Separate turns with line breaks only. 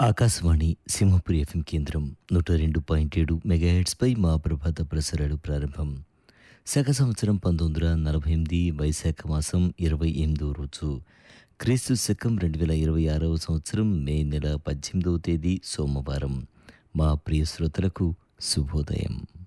Akashvani Simhapuri FM కేంద్రం 102.7 మెగాహెర్ట్స్పై మా ప్రభాత ప్రసారాలు ప్రారంభం. శక సంవత్సరం 1948 వైశాఖ మాసం 28వ రోజు, క్రీస్తు శకం 2026వ సంవత్సరం మే నెల 18వ తేదీ సోమవారం. మా ప్రియ శ్రోతలకు శుభోదయం.